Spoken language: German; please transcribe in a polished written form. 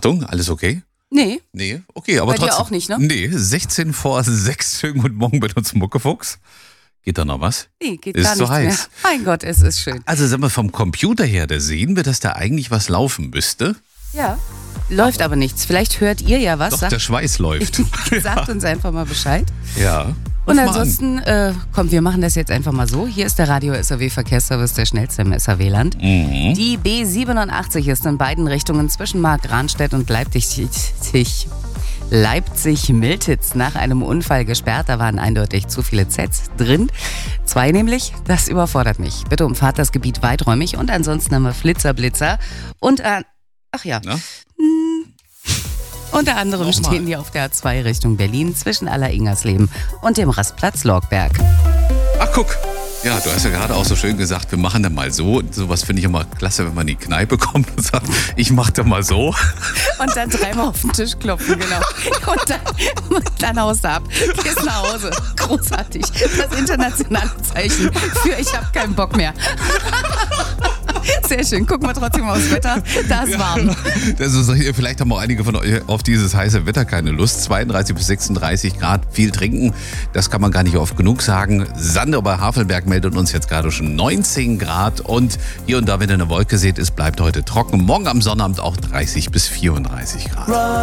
Achtung, alles okay? Nee. Nee, okay, aber Bei dir trotzdem. auch nicht, ne? Nee, 16 vor 6. Schönen guten Morgen bei uns Muckefuchs. Geht da noch was? Nee, geht Ist gar so nichts heiß. mehr. Mein Gott, es ist schön. Also sagen wir vom Computer her, da sehen wir, dass da eigentlich was laufen müsste. Ja. Läuft aber nichts. Vielleicht hört ihr ja was. Doch, der Schweiß läuft. Sagt uns einfach mal Bescheid. Ja. Und Ruf mal ansonsten, komm, wir machen das jetzt einfach mal so. Hier ist der Radio-SAW-Verkehrsservice, der schnellste im SAW-Land. Die B87 ist in beiden Richtungen zwischen Markranstädt und Leipzig-Miltitz nach einem Unfall gesperrt. Da waren eindeutig zu viele Zs drin. 2 nämlich, das überfordert mich. Bitte umfahrt das Gebiet weiträumig und ansonsten haben wir Flitzer und Na? unter anderem Nochmal. stehen die auf der A2 Richtung Berlin zwischen Aller-Ingersleben und dem Rastplatz Lorgberg. Ach, guck. Ja, du hast ja gerade auch so schön gesagt, wir machen dann mal so. Sowas finde ich immer klasse, wenn man in die Kneipe kommt und sagt, ich mach dann mal so. Und dann dreimal auf den Tisch klopfen, genau. Und dann haust du ab. Gehst nach Hause. Großartig. Das internationale Zeichen für ich hab keinen Bock mehr. Sehr schön. Gucken wir trotzdem mal aufs Wetter. Da ist warm. Vielleicht haben auch einige von euch auf dieses heiße Wetter keine Lust. 32 bis 36 Grad, viel trinken. Das kann man gar nicht oft genug sagen. Sander bei Havelberg meldet uns jetzt gerade schon 19 Grad. Und hier und da, wenn ihr eine Wolke seht, es bleibt heute trocken. Morgen am Sonnabend auch 30 bis 34 Grad.